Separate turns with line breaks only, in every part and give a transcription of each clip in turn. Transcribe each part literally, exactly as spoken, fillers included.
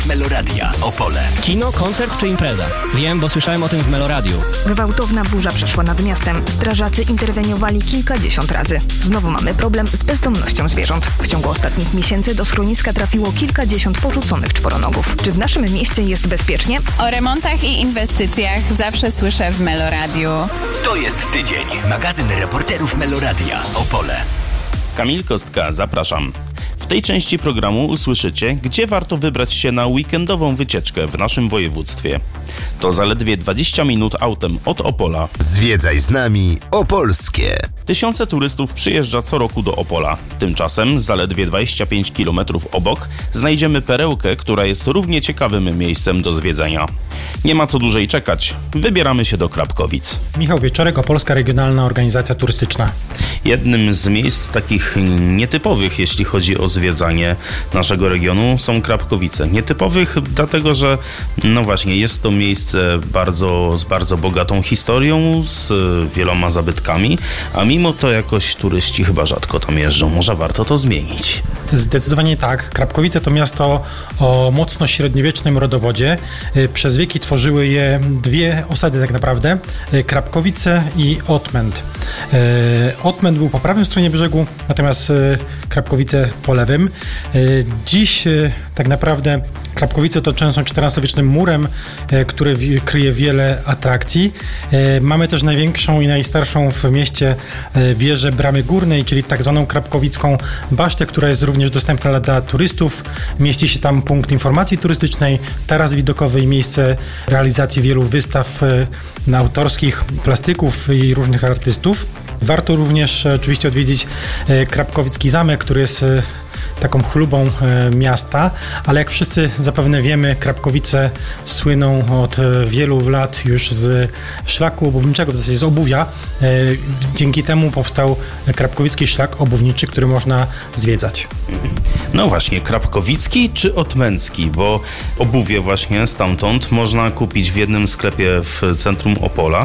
Meloradia Opole.
Kino, koncert czy impreza? Wiem, bo słyszałem o tym w Meloradiu.
Gwałtowna burza przeszła nad miastem. Strażacy interweniowali kilkadziesiąt razy. Znowu mamy problem z bezdomnością zwierząt. W ciągu ostatnich miesięcy do schroniska trafiło kilkadziesiąt porzuconych czworonogów. Czy w naszym mieście jest bezpiecznie?
O remontach i inwestycjach zawsze słyszę w Meloradiu.
To jest tydzień. Magazyn reporterów Meloradia Opole.
Kamil Kostka, zapraszam. W tej części programu usłyszycie, gdzie warto wybrać się na weekendową wycieczkę w naszym województwie. To zaledwie dwadzieścia minut autem od Opola.
Zwiedzaj z nami Opolskie.
Tysiące turystów przyjeżdża co roku do Opola. Tymczasem zaledwie dwadzieścia pięć kilometrów obok znajdziemy perełkę, która jest równie ciekawym miejscem do zwiedzenia. Nie ma co dłużej czekać. Wybieramy się do Krapkowic.
Michał Wieczorek, Opolska Regionalna Organizacja Turystyczna.
Jednym z miejsc takich nietypowych, jeśli chodzi o zwiedzanie naszego regionu, są Krapkowice. Nietypowych dlatego, że no właśnie, jest to miejsce bardzo, z bardzo bogatą historią, z wieloma zabytkami, a mimo to jakoś turyści chyba rzadko tam jeżdżą. Może warto to zmienić.
Zdecydowanie tak. Krapkowice to miasto o mocno średniowiecznym rodowodzie. Przez wieki tworzyły je dwie osady tak naprawdę. Krapkowice i Otmęt. Otmęt był po prawej stronie brzegu, natomiast Krapkowice po lewym. Dziś tak naprawdę Krapkowice otoczone są czternastowiecznym murem, który kryje wiele atrakcji. Mamy też największą i najstarszą w mieście wieżę Bramy Górnej, czyli tak zwaną krapkowicką basztę, która jest również dostępna dla turystów. Mieści się tam punkt informacji turystycznej, taras widokowy i miejsce realizacji wielu wystaw autorskich, plastyków i różnych artystów. Warto również oczywiście odwiedzić Krapkowicki Zamek, który jest taką chlubą miasta, ale jak wszyscy zapewne wiemy, Krapkowice słyną od wielu lat już z szlaku obuwniczego, w zasadzie z obuwia. Dzięki temu powstał Krapkowicki Szlak Obuwniczy, który można zwiedzać.
No właśnie, Krapkowicki czy Otmęcki, bo obuwie właśnie stamtąd można kupić w jednym sklepie w centrum Opola.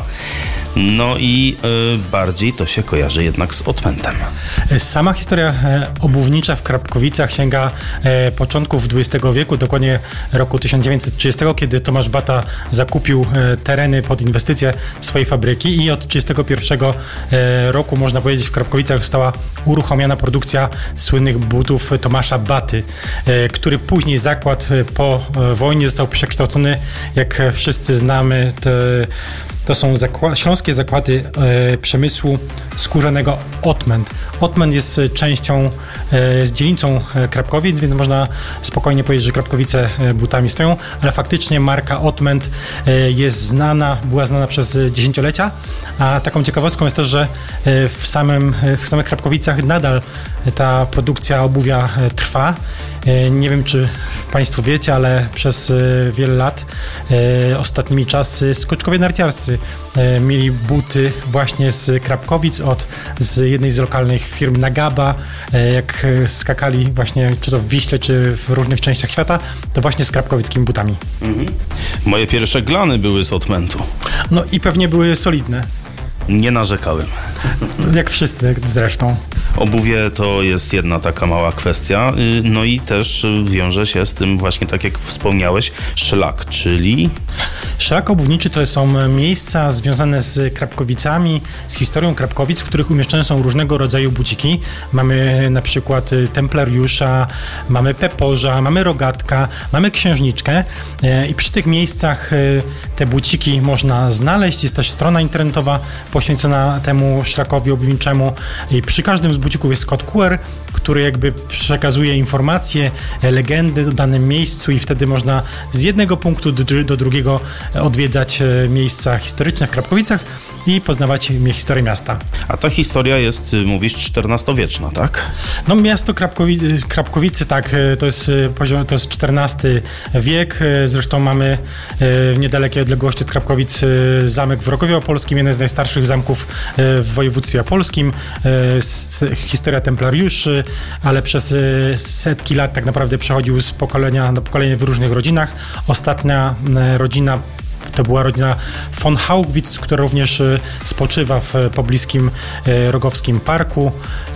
No i y, bardziej to się kojarzy jednak z Otmętem.
Sama historia obuwnicza w Krapkowicach sięga e, początków dwudziestego wieku, dokładnie roku tysiąc dziewięćset trzydziestego, kiedy Tomasz Bata zakupił e, tereny pod inwestycje swojej fabryki i od trzydziestego pierwszego e, roku, można powiedzieć, w Krapkowicach została uruchomiona produkcja słynnych butów Tomasza Baty, e, który później zakład e, po e, wojnie został przekształcony, jak wszyscy znamy, te, to są zakła- śląskie zakłady e, przemysłu skórzanego Otmęt. Otmęt jest częścią, e, jest dzielnicą Krapkowic, więc można spokojnie powiedzieć, że Krapkowice butami stoją, ale faktycznie marka Otmęt e, jest znana, była znana przez dziesięciolecia, a taką ciekawostką jest też, że e, w, samym, w samych Krapkowicach nadal ta produkcja obuwia e, trwa. Nie wiem, czy Państwo wiecie, ale przez wiele lat, e, ostatnimi czasy, skoczkowie narciarscy e, mieli buty właśnie z Krapkowic, od z jednej z lokalnych firm Nagaba. E, jak skakali właśnie, czy to w Wiśle, czy w różnych częściach świata, to właśnie z krapkowickimi butami.
Mhm. Moje pierwsze glany były z Otmętu.
No i pewnie były solidne.
Nie narzekałem.
Jak wszyscy zresztą.
Obuwie to jest jedna taka mała kwestia, no i też wiąże się z tym właśnie, tak jak wspomniałeś, szlak, czyli...
Szlak obuwniczy to są miejsca związane z Krapkowicami, z historią Krapkowic, w których umieszczone są różnego rodzaju buciki. Mamy na przykład Templariusza, mamy Peporza, mamy Rogatka, mamy Księżniczkę i przy tych miejscach te buciki można znaleźć. Jest też strona internetowa poświęcona temu szlakowi obuwniczemu i przy każdym z bucików jest kod Q R, który jakby przekazuje informacje, legendy o danym miejscu i wtedy można z jednego punktu do, do drugiego odwiedzać miejsca historyczne w Krapkowicach i poznawać historię miasta.
A ta historia jest, mówisz, czternastowieczna, tak?
No miasto Krapkowi- Krapkowice, tak, to jest poziom, to jest czternasty wiek, zresztą mamy w niedalekiej odległości od Krapkowic zamek w Rokowie Opolskim, jeden z najstarszych zamków w województwie opolskim, historia templariuszy, ale przez setki lat tak naprawdę przechodził z pokolenia na pokolenie w różnych rodzinach. Ostatnia rodzina to była rodzina von Haugwitz, która również spoczywa w pobliskim Rogowskim Parku.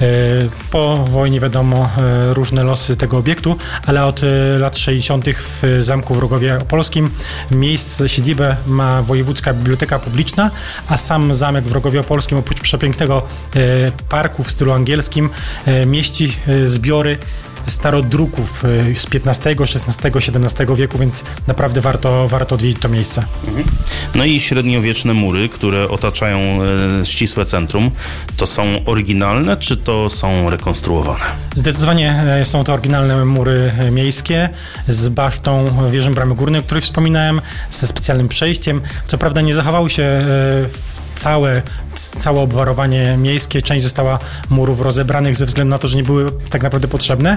Po wojnie wiadomo różne losy tego obiektu, ale od lat sześćdziesiątych w zamku w Rogowie Opolskim miejsce, siedzibę ma Wojewódzka Biblioteka Publiczna, a sam zamek w Rogowie Opolskim oprócz przepięknego parku w stylu angielskim mieści zbiory starodruków z piętnastego, szesnastego, siedemnastego wieku, więc naprawdę warto, warto odwiedzić to miejsce.
No i średniowieczne mury, które otaczają e, ścisłe centrum, to są oryginalne, czy to są rekonstruowane?
Zdecydowanie są to oryginalne mury miejskie z basztą wieży Bramy Górnej, o której wspominałem, ze specjalnym przejściem. Co prawda nie zachowały się w Całe, całe obwarowanie miejskie, część została murów rozebranych ze względu na to, że nie były tak naprawdę potrzebne,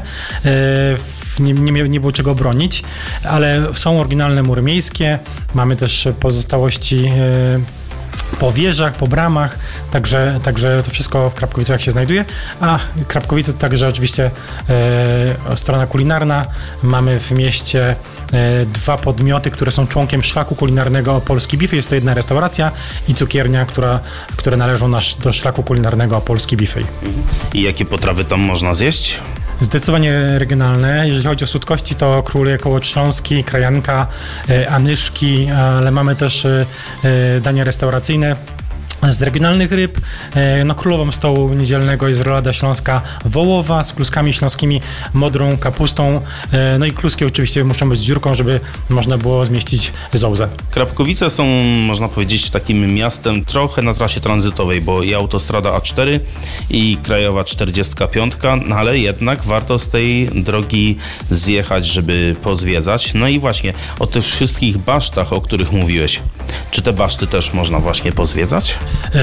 nie, nie, nie było czego bronić, ale są oryginalne mury miejskie, mamy też pozostałości po wieżach, po bramach, także, także to wszystko w Krapkowicach się znajduje, a Krapkowice to także oczywiście e, strona kulinarna. Mamy w mieście e, dwa podmioty, które są członkiem szlaku kulinarnego Opolski Buffet. Jest to jedna restauracja i cukiernia, która, które należą na, do szlaku kulinarnego Opolski Buffet.
I jakie potrawy tam można zjeść?
Zdecydowanie regionalne. Jeżeli chodzi o słodkości, to króluje kołotrząski, krajanka, e, anyszki, ale mamy też e, dania restauracyjne z regionalnych ryb. No, królową stołu niedzielnego jest rolada śląska wołowa z kluskami śląskimi, modrą kapustą. No i kluski oczywiście muszą być z dziurką, żeby można było zmieścić zołzę.
Krapkowice są, można powiedzieć, takim miastem trochę na trasie tranzytowej, bo i autostrada A cztery i krajowa czterdziestka pięć, no ale jednak warto z tej drogi zjechać, żeby pozwiedzać. No i właśnie o tych wszystkich basztach, o których mówiłeś, czy te baszty też można właśnie pozwiedzać?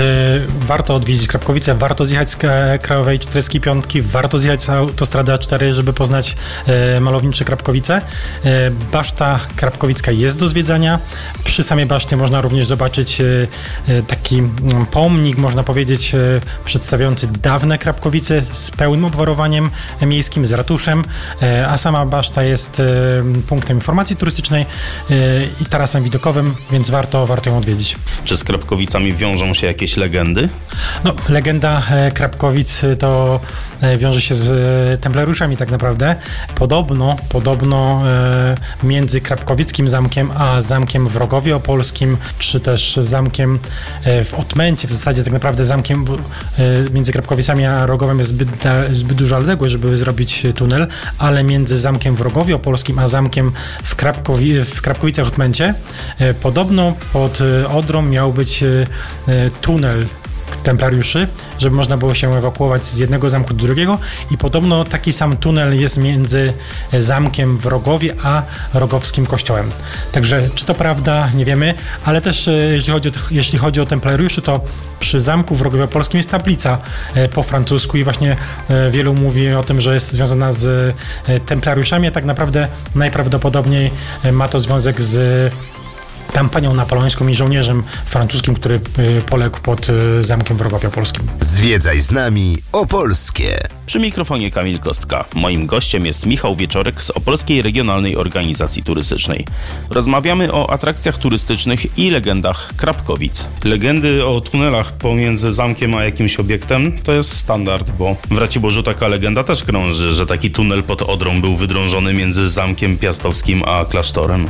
Warto odwiedzić Krapkowice, warto zjechać z krajowej czterdziestki pięć, warto zjechać z autostrady A cztery, żeby poznać malownicze Krapkowice. Baszta krapkowicka jest do zwiedzania. Przy samej baszcie można również zobaczyć taki pomnik, można powiedzieć, przedstawiający dawne Krapkowice z pełnym obwarowaniem miejskim, z ratuszem, a sama baszta jest punktem informacji turystycznej i tarasem widokowym, więc warto, warto ją odwiedzić.
Czy z Krapkowicami wiążą się jakieś legendy?
No, legenda Krapkowic to wiąże się z templariuszami tak naprawdę. Podobno, podobno między Krapkowickim zamkiem a zamkiem w Rogowie Opolskim, czy też zamkiem w Otmęcie, w zasadzie tak naprawdę zamkiem między Krapkowicami a Rogowem jest zbyt, zbyt duża odległość, żeby zrobić tunel, ale między zamkiem w Rogowie Opolskim a zamkiem w, Krapkowi- w Krapkowicach Otmęcie podobno pod Odrą miał być tunel templariuszy, żeby można było się ewakuować z jednego zamku do drugiego i podobno taki sam tunel jest między zamkiem w Rogowie a rogowskim kościołem. Także czy to prawda, nie wiemy, ale też jeśli chodzi o, jeśli chodzi o templariuszy, to przy zamku w Rogowie Opolskim jest tablica po francusku i właśnie wielu mówi o tym, że jest związana z templariuszami, a tak naprawdę najprawdopodobniej ma to związek z kampanią napoleońską i żołnierzem francuskim, który poległ pod zamkiem w Rogowie Opolskim.
Zwiedzaj z nami Opolskie.
Przy mikrofonie Kamil Kostka. Moim gościem jest Michał Wieczorek z Opolskiej Regionalnej Organizacji Turystycznej. Rozmawiamy o atrakcjach turystycznych i legendach Krapkowic. Legendy o tunelach pomiędzy zamkiem a jakimś obiektem to jest standard, bo w Raciborzu taka legenda też krąży, że taki tunel pod Odrą był wydrążony między zamkiem piastowskim a klasztorem.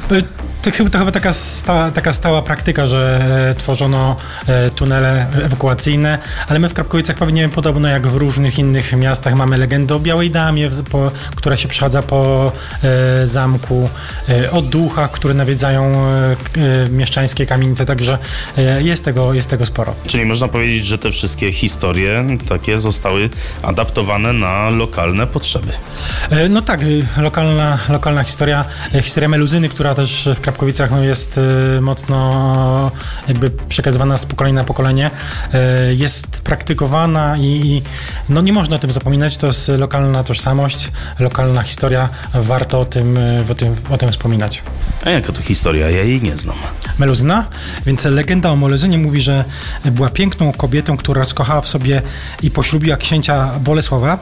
To chyba, to chyba taka, sta, taka stała praktyka, że e, tworzono e, tunele ewakuacyjne, ale my w Krapkowicach pewnie podobno jak w różnych innych miastach mamy legendę o Białej Damie, w, po, która się przechadza po e, zamku, e, o duchach, które nawiedzają e, e, mieszczańskie kamienice, także e, jest, tego, jest tego sporo.
Czyli można powiedzieć, że te wszystkie historie takie zostały adaptowane na lokalne potrzeby.
E, no tak, lokalna, lokalna historia, e, historia meluzyny, która też w Krapkowicach no, jest y, mocno jakby przekazywana z pokolenia na pokolenie, y, jest praktykowana i, i no, nie można tym zapominać, to jest lokalna tożsamość, lokalna historia, warto o tym, o tym, o tym wspominać.
A jaka to historia? Ja jej nie znam.
Meluzyna? Więc legenda o Meluzynie mówi, że była piękną kobietą, która rozkochała w sobie i poślubiła księcia Bolesława.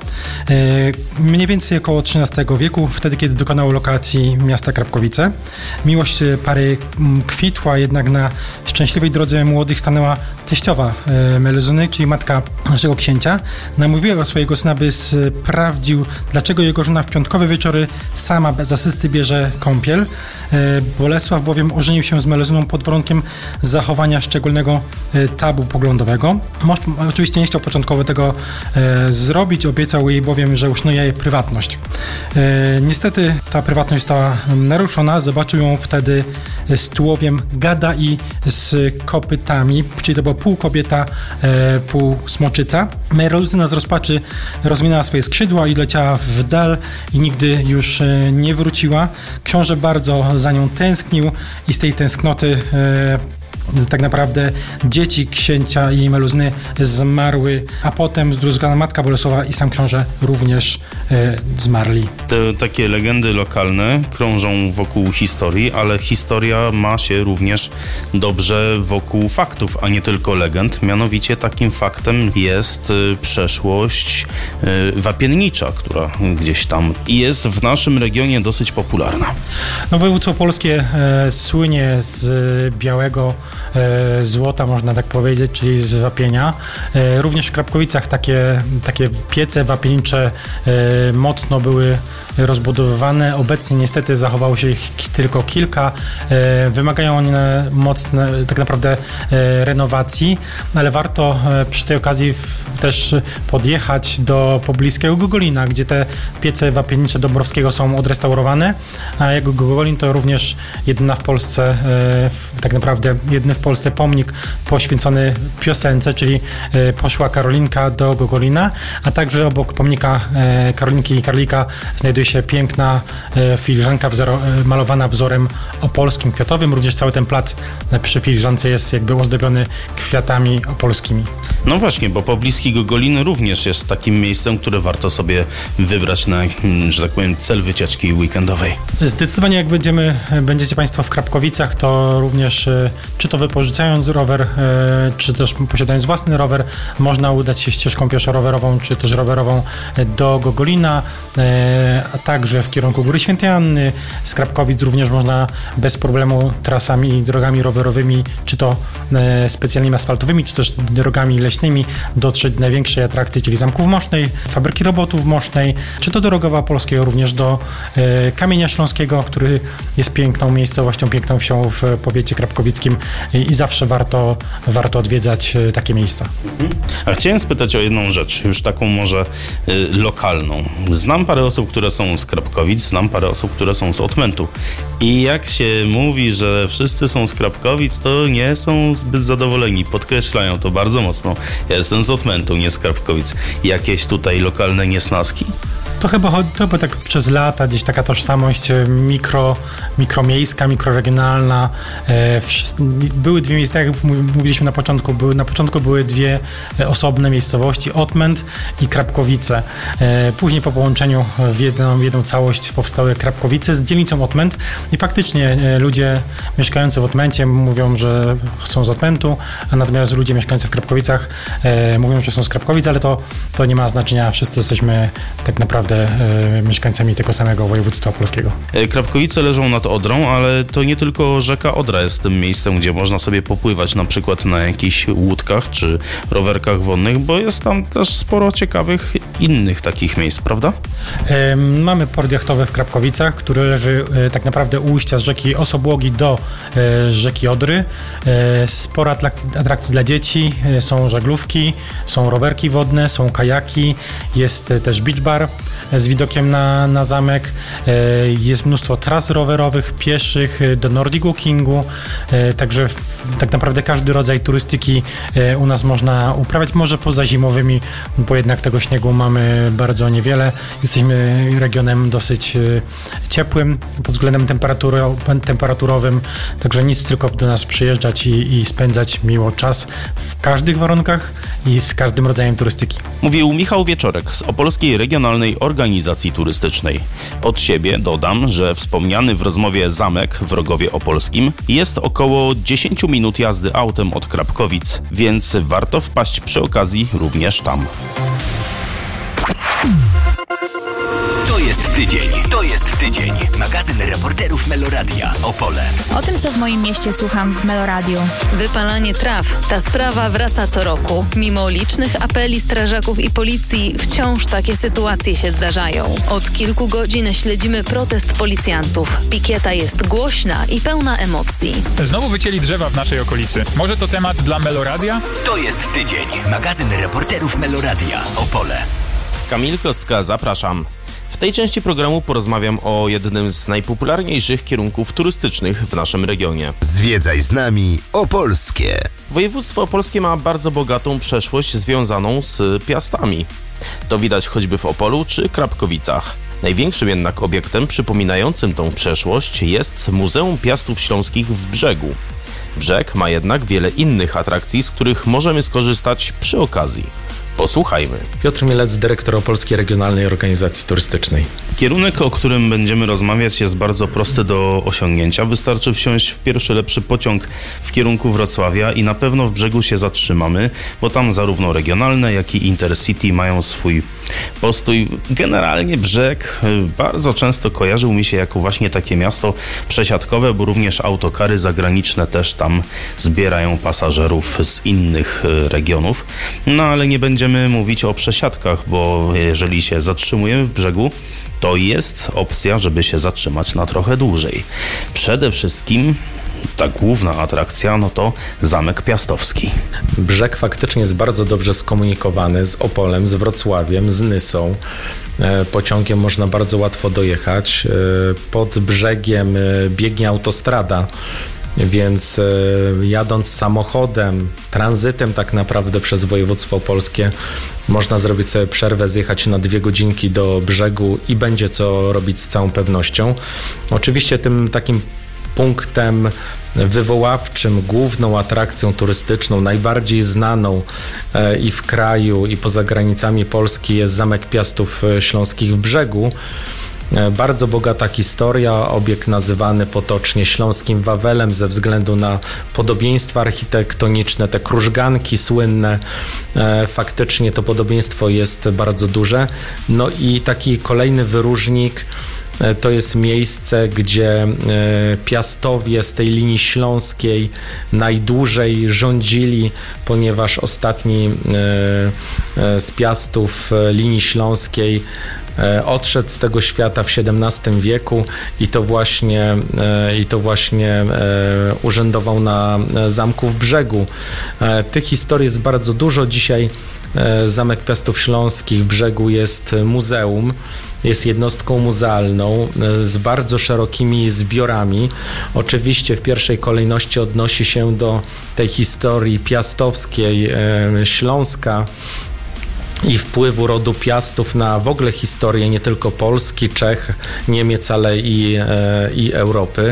Mniej więcej około trzynastego wieku, wtedy kiedy dokonał lokacji miasta Krapkowice. Miłość pary kwitła, jednak na szczęśliwej drodze młodych stanęła teściowa Meluzyny, czyli matka naszego księcia. Namówiła swojego syna, by sprawdził, dlaczego jego żona w piątkowe wieczory sama bez asysty bierze kąpiel. Bolesław bowiem ożenił się z Meluzyną pod warunkiem zachowania szczególnego tabu poglądowego. Mąż oczywiście nie chciał początkowo tego e, zrobić, obiecał jej bowiem, że uszanuje jej prywatność. E, niestety ta prywatność została naruszona, zobaczył ją wtedy z tułowiem gada i z kopytami, czyli to była pół kobieta, e, pół smoczyca. Meluzyna z rozpaczy rozwinęła swoje skrzydła i leciała w dal i nigdy już e, nie wróciła. Książę bardzo za nią tęsknił i z tej tęsknoty e, tak naprawdę dzieci księcia i Meluzyny zmarły, a potem zdruzgana matka Bolesława i sam książę również e, zmarli.
Te takie legendy lokalne krążą wokół historii, ale historia ma się również dobrze wokół faktów, a nie tylko legend. Mianowicie takim faktem jest y, przeszłość y, wapiennicza, która gdzieś tam jest w naszym regionie dosyć popularna.
No, województwo opolskie e, słynie z białego e, złota, można tak powiedzieć, czyli z wapienia. E, również w Krapkowicach takie, takie piece wapiennicze e, mocno były rozbudowywane. Obecnie niestety zachowało się ich tylko kilka. E, wymagają one mocne, tak naprawdę e, renowacji, ale warto e, przy tej okazji w, też podjechać do pobliskiego Gogolina, gdzie te piece wapiennicze Dąbrowskiego są odrestaurowane, a jego Gogolin to również jedyna w Polsce, e, w, tak naprawdę jedyny w Polsce pomnik poświęcony piosence, czyli e, poszła Karolinka do Gogolina, a także obok pomnika e, Karolinki i Karlika znajduje się piękna e, filiżanka wzoro, e, malowana wzorem opolskim, kwiatowym. Również cały ten plac przy filiżance jest jakby ozdobiony kwiatami opolskimi.
No właśnie, bo pobliski Gogolin również jest takim miejscem, które warto sobie wybrać na, że tak powiem, cel wycieczki weekendowej.
Zdecydowanie jak będziemy, będziecie Państwo w Krapkowicach, to również czy to wypożyczając rower, czy też posiadając własny rower, można udać się ścieżką pieszo-rowerową, czy też rowerową do Gogolina, a także w kierunku Góry Świętej Anny. Z Krapkowic również można bez problemu trasami i drogami rowerowymi, czy to specjalnymi asfaltowymi, czy też drogami leśnymi dotrzeć do największej atrakcji, czyli Zamków Mosznej, Fabryki Robotów Mosznej, czy to do Rogowa Polskiego, również do e, Kamienia Śląskiego, który jest piękną miejscowością, piękną wsią w powiecie krapkowickim i, i zawsze warto, warto odwiedzać e, takie miejsca.
A chciałem spytać o jedną rzecz, już taką może y, lokalną. Znam parę osób, które są z Krapkowic, znam parę osób, które są z Otmentu. I jak się mówi, że wszyscy są z Krapkowic, to nie są zbyt zadowoleni. Podkreślają to bardzo mocno. Ja jestem z Otmentu, nie z Krapkowic. Jakieś tutaj lokalne niesnaski?
To chyba, to chyba tak przez lata gdzieś taka tożsamość mikro, mikromiejska, mikroregionalna. E, były dwie miejsca, jak mówiliśmy na początku, były, na początku były dwie osobne miejscowości, Otment i Krapkowice. E, później po połączeniu w jedną, w jedną całość powstały Krapkowice z dzielnicą Otment i faktycznie e, ludzie mieszkający w Otmencie mówią, że są z Otmentu, a natomiast ludzie mieszkający w Krapkowicach e, mówią, że są z Krapkowic, ale to, to nie ma znaczenia. Wszyscy jesteśmy tak naprawdę E, mieszkańcami tego samego województwa opolskiego.
Krapkowice leżą nad Odrą, ale to nie tylko rzeka Odra jest tym miejscem, gdzie można sobie popływać na przykład na jakichś łódkach czy rowerkach wodnych, bo jest tam też sporo ciekawych innych takich miejsc, prawda?
E, mamy port jachtowy w Krapkowicach, który leży e, tak naprawdę u ujścia z rzeki Osobłogi do e, rzeki Odry. E, sporo atrakcji, atrakcji dla dzieci, e, są żaglówki, są rowerki wodne, są kajaki, jest e, też beach bar. z widokiem na, na zamek. Jest mnóstwo tras rowerowych, pieszych, do Nordic Walkingu, także w, tak naprawdę każdy rodzaj turystyki u nas można uprawiać, może poza zimowymi, bo jednak tego śniegu mamy bardzo niewiele. Jesteśmy regionem dosyć ciepłym pod względem temperaturowym, także nic, tylko do nas przyjeżdżać i, i spędzać miło czas w każdych warunkach i z każdym rodzajem turystyki.
Mówił Michał Wieczorek z Opolskiej Regionalnej Organizacji Turystycznej. Od siebie dodam, że wspomniany w rozmowie zamek w Rogowie Opolskim jest około dziesięć minut jazdy autem od Krapkowic, więc warto wpaść przy okazji również tam.
To jest tydzień, to jest tydzień. Magazyn reporterów Meloradia Opole.
O tym, co w moim mieście słucham w Meloradiu. Wypalanie traw. Ta sprawa wraca co roku. Mimo licznych apeli strażaków i policji, wciąż takie sytuacje się zdarzają. Od kilku godzin śledzimy protest policjantów. Pikieta jest głośna i pełna emocji.
Znowu wycięli drzewa w naszej okolicy. Może to temat dla Meloradia?
To jest tydzień. Magazyn reporterów Meloradia Opole.
Kamil Kostka, zapraszam. W tej części programu porozmawiam o jednym z najpopularniejszych kierunków turystycznych w naszym regionie.
Zwiedzaj z nami Opolskie.
Województwo opolskie ma bardzo bogatą przeszłość związaną z piastami. To widać choćby w Opolu czy Krapkowicach. Największym jednak obiektem przypominającym tą przeszłość jest Muzeum Piastów Śląskich w Brzegu. Brzeg ma jednak wiele innych atrakcji, z których możemy skorzystać przy okazji. Posłuchajmy.
Piotr Mielec, dyrektor Opolskiej Regionalnej Organizacji Turystycznej.
Kierunek, o którym będziemy rozmawiać, jest bardzo prosty do osiągnięcia. Wystarczy wsiąść w pierwszy lepszy pociąg w kierunku Wrocławia i na pewno w Brzegu się zatrzymamy, bo tam zarówno regionalne, jak i Intercity mają swój postój. Generalnie Brzeg bardzo często kojarzył mi się jako właśnie takie miasto przesiadkowe, bo również autokary zagraniczne też tam zbierają pasażerów z innych regionów. No ale nie będziemy mówić o przesiadkach, bo jeżeli się zatrzymujemy w Brzegu, to jest opcja, żeby się zatrzymać na trochę dłużej. Przede wszystkim ta główna atrakcja, no to Zamek Piastowski.
Brzeg faktycznie jest bardzo dobrze skomunikowany z Opolem, z Wrocławiem, z Nysą. Pociągiem można bardzo łatwo dojechać. Pod Brzegiem biegnie autostrada, więc jadąc samochodem, tranzytem tak naprawdę przez województwo opolskie, można zrobić sobie przerwę, zjechać na dwie godzinki do Brzegu i będzie co robić z całą pewnością. Oczywiście tym takim punktem wywoławczym, główną atrakcją turystyczną, najbardziej znaną i w kraju, i poza granicami Polski jest Zamek Piastów Śląskich w Brzegu. Bardzo bogata historia, obiekt nazywany potocznie Śląskim Wawelem ze względu na podobieństwa architektoniczne, te krużganki słynne. Faktycznie to podobieństwo jest bardzo duże. No i taki kolejny wyróżnik to jest miejsce, gdzie Piastowie z tej linii śląskiej najdłużej rządzili, ponieważ ostatni z Piastów linii śląskiej odszedł z tego świata w siedemnastym wieku i to właśnie, i to właśnie urzędował na zamku w Brzegu. Tych historii jest bardzo dużo. Dzisiaj Zamek Piastów Śląskich w Brzegu jest muzeum, jest jednostką muzealną z bardzo szerokimi zbiorami. Oczywiście w pierwszej kolejności odnosi się do tej historii piastowskiej Śląska i wpływu rodu Piastów na w ogóle historię nie tylko Polski, Czech, Niemiec, ale i, i Europy.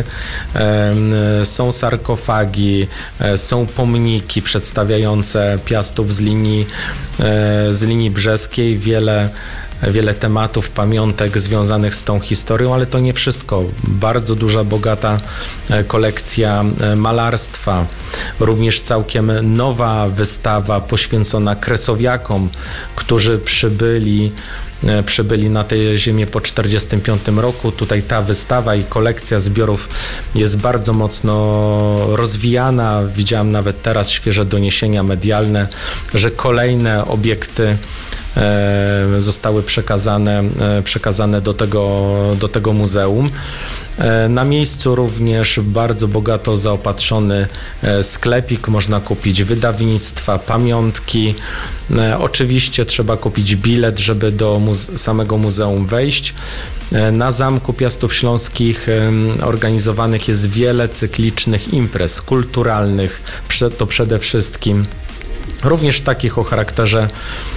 Są sarkofagi, są pomniki przedstawiające Piastów z linii, z linii brzeskiej, wiele wiele tematów, pamiątek związanych z tą historią, ale to nie wszystko. Bardzo duża, bogata kolekcja malarstwa. Również całkiem nowa wystawa poświęcona kresowiakom, którzy przybyli przybyli na tę ziemię po czterdziestym piątym roku. Tutaj ta wystawa i kolekcja zbiorów jest bardzo mocno rozwijana. Widziałem nawet teraz świeże doniesienia medialne, że kolejne obiekty zostały przekazane, przekazane do tego, do tego muzeum. Na miejscu również bardzo bogato zaopatrzony sklepik, można kupić wydawnictwa, pamiątki. Oczywiście trzeba kupić bilet, żeby do muze- samego muzeum wejść. Na Zamku Piastów Śląskich organizowanych jest wiele cyklicznych imprez kulturalnych, to przede wszystkim również takich o charakterze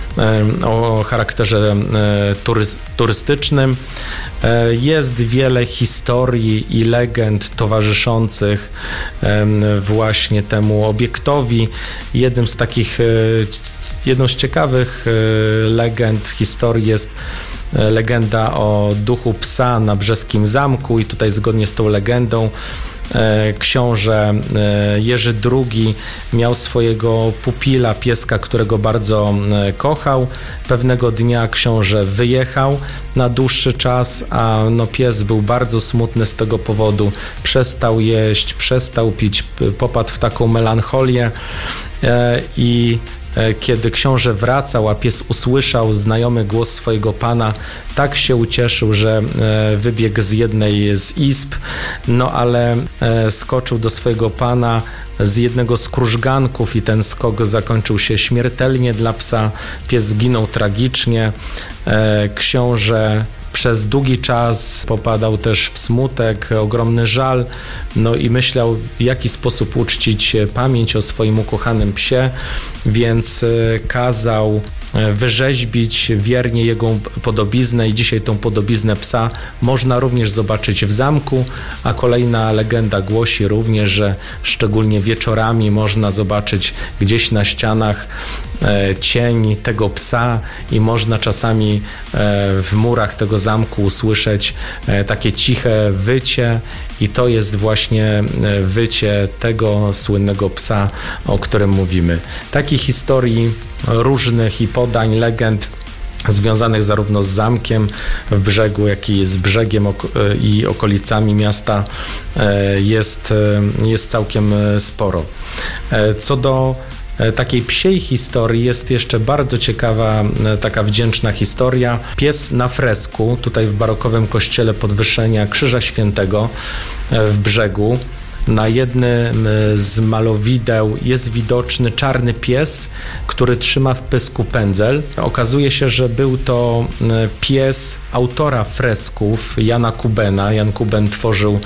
o charakterze turystycznym. Jest wiele historii i legend towarzyszących właśnie temu obiektowi. Jednym z takich, jedną z ciekawych legend, historii jest legenda o duchu psa na brzeskim zamku i tutaj zgodnie z tą legendą książę Jerzy drugi miał swojego pupila, pieska, którego bardzo kochał. Pewnego dnia książę wyjechał na dłuższy czas, a no pies był bardzo smutny z tego powodu. Przestał jeść, przestał pić, popadł w taką melancholię i kiedy książę wracał, a pies usłyszał znajomy głos swojego pana, tak się ucieszył, że wybiegł z jednej z izb, no ale skoczył do swojego pana z jednego z krużganków i ten skok zakończył się śmiertelnie dla psa. Pies zginął tragicznie. Książę przez długi czas popadał też w smutek, ogromny żal, no i myślał, w jaki sposób uczcić pamięć o swoim ukochanym psie, więc kazał wyrzeźbić wiernie jego podobiznę i dzisiaj tą podobiznę psa można również zobaczyć w zamku, a kolejna legenda głosi również, że szczególnie wieczorami można zobaczyć gdzieś na ścianach cień tego psa i można czasami w murach tego zamku usłyszeć takie ciche wycie i to jest właśnie wycie tego słynnego psa, o którym mówimy. Takich historii różnych i podań, legend związanych zarówno z zamkiem w Brzegu, jak i z Brzegiem i okolicami miasta jest, jest całkiem sporo. Co do takiej psiej historii jest jeszcze bardzo ciekawa, taka wdzięczna historia. Pies na fresku, tutaj w barokowym kościele Podwyższenia Krzyża Świętego w Brzegu. Na jednym z malowideł jest widoczny czarny pies, który trzyma w pysku pędzel. Okazuje się, że był to pies autora fresków Jana Kubena. Jan Kuben tworzył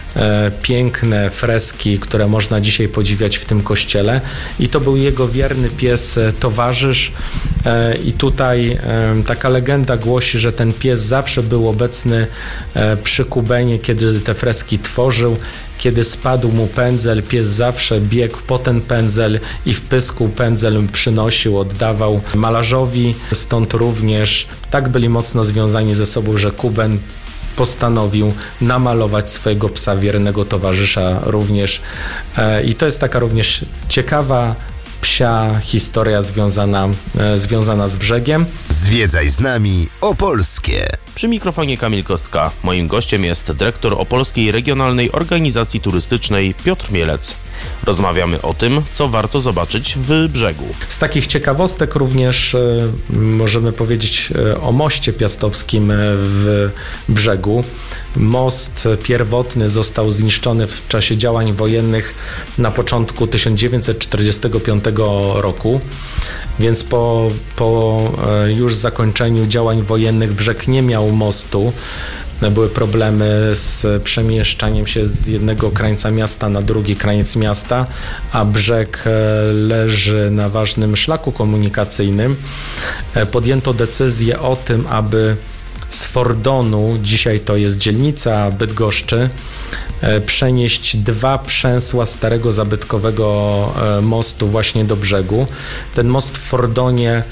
piękne freski, które można dzisiaj podziwiać w tym kościele i to był jego wierny pies towarzysz i tutaj taka legenda głosi, że ten pies zawsze był obecny przy Kubenie, kiedy te freski tworzył. Kiedy spadł mu pędzel, pies zawsze biegł po ten pędzel i w pysku pędzel przynosił, oddawał malarzowi. Stąd również tak byli mocno związani ze sobą, że Kuben postanowił namalować swojego psa wiernego towarzysza również. I to jest taka również ciekawa psia historia związana, związana z Brzegiem.
Zwiedzaj z nami Opolskie.
Przy mikrofonie Kamil Kostka. Moim gościem jest dyrektor Opolskiej Regionalnej Organizacji Turystycznej Piotr Mielec. Rozmawiamy o tym, co warto zobaczyć w Brzegu.
Z takich ciekawostek również y, możemy powiedzieć y, o moście piastowskim w Brzegu. Most pierwotny został zniszczony w czasie działań wojennych na początku tysiąc dziewięćset czterdziestego piątego roku, więc po, po y, już zakończeniu działań wojennych Brzeg nie miał mostu. Były problemy z przemieszczaniem się z jednego krańca miasta na drugi krańc miasta, a Brzeg leży na ważnym szlaku komunikacyjnym. Podjęto decyzję o tym, aby z Fordonu, dzisiaj to jest dzielnica Bydgoszczy, przenieść dwa przęsła starego zabytkowego mostu właśnie do Brzegu. Ten most w Fordonie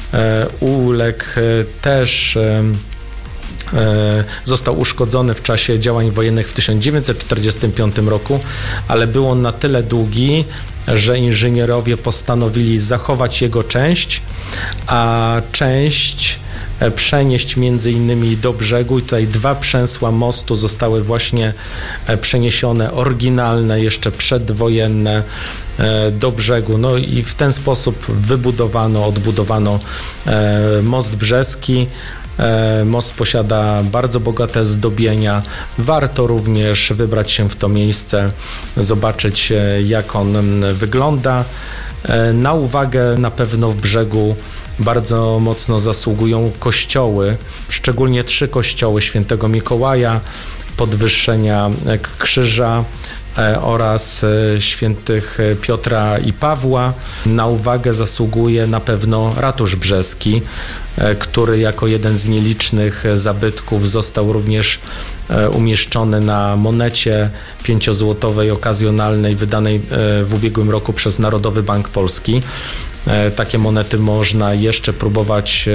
uległ też został uszkodzony w czasie działań wojennych w tysiąc dziewięćset czterdziestym piątym roku, ale był on na tyle długi, że inżynierowie postanowili zachować jego część, a część przenieść między innymi do brzegu i tutaj dwa przęsła mostu zostały właśnie przeniesione, oryginalne, jeszcze przedwojenne, do brzegu. No i w ten sposób wybudowano, odbudowano most brzeski. Most posiada bardzo bogate zdobienia. Warto również wybrać się w to miejsce, zobaczyć, jak on wygląda. Na uwagę na pewno w brzegu bardzo mocno zasługują kościoły, szczególnie trzy kościoły Świętego Mikołaja, Podwyższenia Krzyża oraz świętych Piotra i Pawła. Na uwagę zasługuje na pewno ratusz brzeski, który jako jeden z nielicznych zabytków został również umieszczony na monecie pięciozłotowej okazjonalnej wydanej w ubiegłym roku przez Narodowy Bank Polski. Takie monety można jeszcze próbować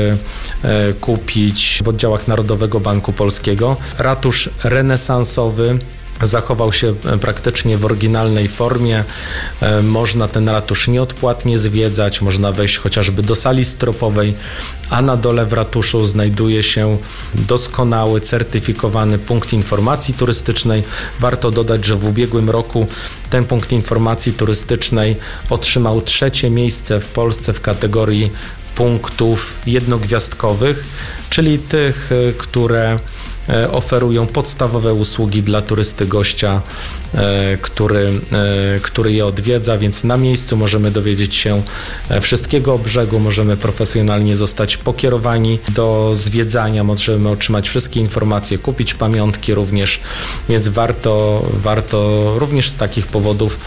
kupić w oddziałach Narodowego Banku Polskiego. Ratusz renesansowy zachował się praktycznie w oryginalnej formie. Można ten ratusz nieodpłatnie zwiedzać, można wejść chociażby do sali stropowej, a na dole w ratuszu znajduje się doskonały, certyfikowany punkt informacji turystycznej. Warto dodać, że w ubiegłym roku ten punkt informacji turystycznej otrzymał trzecie miejsce w Polsce w kategorii punktów jednogwiazdkowych, czyli tych, które oferują podstawowe usługi dla turysty gościa, który, który je odwiedza, więc na miejscu możemy dowiedzieć się wszystkiego o brzegu, możemy profesjonalnie zostać pokierowani do zwiedzania, możemy otrzymać wszystkie informacje, kupić pamiątki również, więc warto, warto również z takich powodów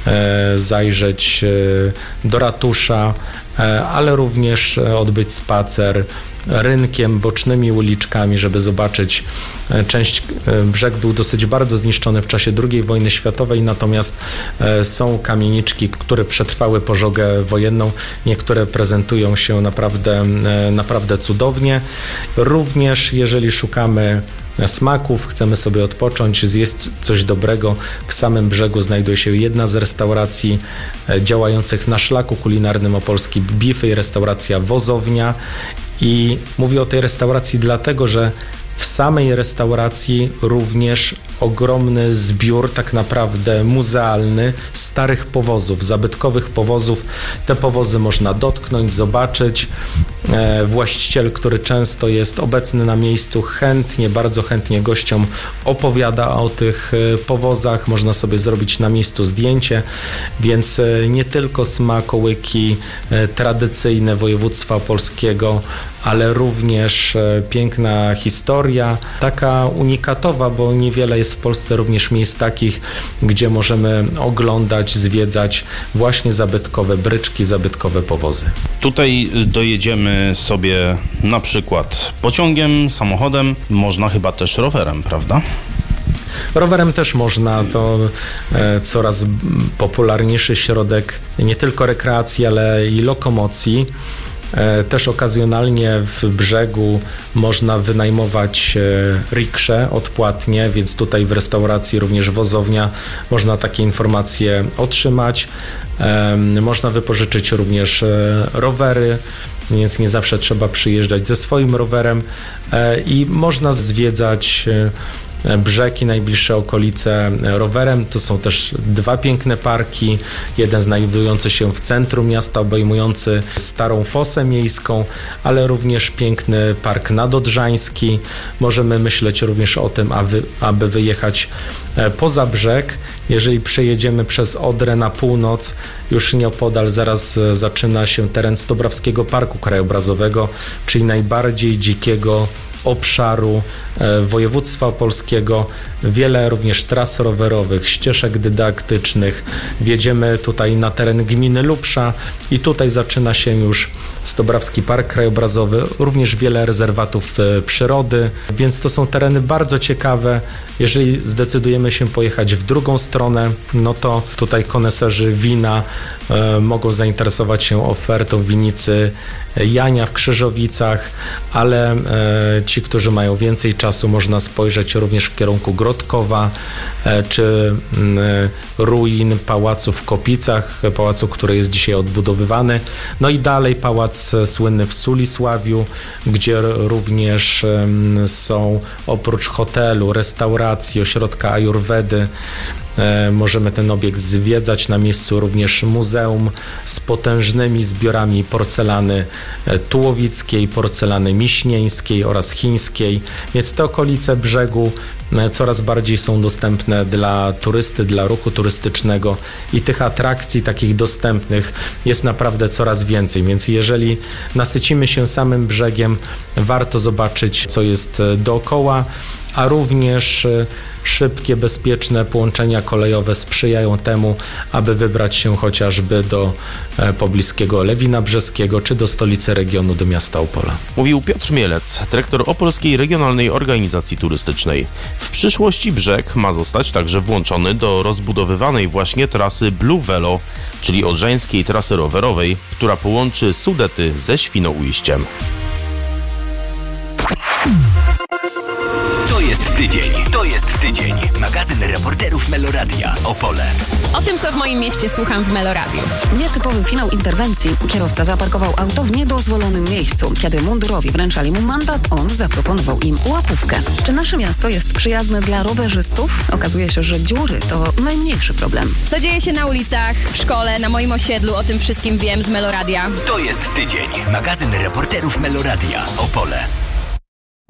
zajrzeć do ratusza, ale również odbyć spacer rynkiem, bocznymi uliczkami, żeby zobaczyć. Część, brzeg był dosyć bardzo zniszczony w czasie drugiej wojny światowej, natomiast są kamieniczki, które przetrwały pożogę wojenną. Niektóre prezentują się naprawdę, naprawdę cudownie. Również jeżeli szukamy smaków, chcemy sobie odpocząć, zjeść coś dobrego, w samym brzegu znajduje się jedna z restauracji działających na szlaku kulinarnym Opolski Bify, restauracja Wozownia. I mówię o tej restauracji dlatego, że w samej restauracji również ogromny zbiór, tak naprawdę muzealny, starych powozów, zabytkowych powozów. Te powozy można dotknąć, zobaczyć. Właściciel, który często jest obecny na miejscu, chętnie, bardzo chętnie gościom opowiada o tych powozach. Można sobie zrobić na miejscu zdjęcie, więc nie tylko smakołyki tradycyjne województwa opolskiego, ale również piękna historia, taka unikatowa, bo niewiele jest w Polsce również miejsc takich, gdzie możemy oglądać, zwiedzać właśnie zabytkowe bryczki, zabytkowe powozy.
Tutaj dojedziemy sobie na przykład pociągiem, samochodem, można chyba też rowerem, prawda?
Rowerem też można, to e, coraz popularniejszy środek nie tylko rekreacji, ale i lokomocji. Też okazjonalnie w brzegu można wynajmować riksze odpłatnie, więc tutaj w restauracji również Wozownia można takie informacje otrzymać. Można wypożyczyć również rowery, więc nie zawsze trzeba przyjeżdżać ze swoim rowerem i można zwiedzać brzeg i najbliższe okolice rowerem. To są też dwa piękne parki. Jeden znajdujący się w centrum miasta, obejmujący Starą Fosę Miejską, ale również piękny park nadodrzański. Możemy myśleć również o tym, aby, aby wyjechać poza brzeg. Jeżeli przejedziemy przez Odrę na północ, już nieopodal zaraz zaczyna się teren Stobrawskiego Parku Krajobrazowego, czyli najbardziej dzikiego obszaru województwa opolskiego. Wiele również tras rowerowych, ścieżek dydaktycznych. Wjedziemy tutaj na teren gminy Lubsza i tutaj zaczyna się już Stobrawski Park Krajobrazowy, również wiele rezerwatów przyrody, więc to są tereny bardzo ciekawe. Jeżeli zdecydujemy się pojechać w drugą stronę, no to tutaj koneserzy wina e, mogą zainteresować się ofertą winicy Jania w Krzyżowicach, ale e, ci, którzy mają więcej czasu, można spojrzeć również w kierunku Grodzisław Brodkowa, czy ruin pałacu w Kopicach, pałacu, który jest dzisiaj odbudowywany. No i dalej pałac słynny w Sulisławiu, gdzie również są oprócz hotelu, restauracji, ośrodka ajurwedy, możemy ten obiekt zwiedzać. Na miejscu również muzeum z potężnymi zbiorami porcelany tułowickiej, porcelany miśnieńskiej oraz chińskiej, więc te okolice brzegu coraz bardziej są dostępne dla turysty, dla ruchu turystycznego i tych atrakcji takich dostępnych jest naprawdę coraz więcej, więc jeżeli nasycimy się samym brzegiem, warto zobaczyć, co jest dookoła, a również szybkie, bezpieczne połączenia kolejowe sprzyjają temu, aby wybrać się chociażby do pobliskiego Lewina Brzeskiego, czy do stolicy regionu, do miasta Opola.
Mówił Piotr Mielec, dyrektor Opolskiej Regionalnej Organizacji Turystycznej. W przyszłości brzeg ma zostać także włączony do rozbudowywanej właśnie trasy Blue Velo, czyli odrzańskiej trasy rowerowej, która połączy Sudety ze Świnoujściem.
To jest tydzień, to jest tydzień. Magazyn reporterów Meloradia Opole.
O tym, co w moim mieście słucham w Meloradiu.
Nietypowy finał interwencji. Kierowca zaparkował auto w niedozwolonym miejscu. Kiedy mundurowi wręczali mu mandat, on zaproponował im łapówkę. Czy nasze miasto jest przyjazne dla rowerzystów? Okazuje się, że dziury to najmniejszy problem.
Co dzieje się na ulicach, w szkole, na moim osiedlu, o tym wszystkim wiem z Meloradia.
To jest tydzień. Magazyn reporterów Meloradia Opole.